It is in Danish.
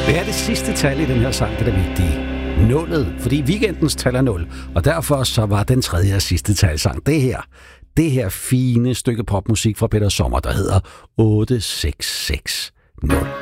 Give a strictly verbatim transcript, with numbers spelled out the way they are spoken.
Hvad er det sidste tal i den her sang, det er vigtigt? Nullet, fordi weekendens tal er nul, og derfor så var den tredje og sidste talsang det her. Det her fine stykke popmusik fra Peter Sommer, der hedder otte seks seks nul.